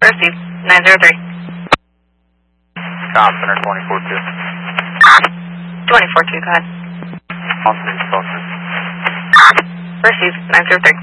Received, 903. Comm Center 24-2. 24-2, go ahead. On 3, Salter. Received, 903.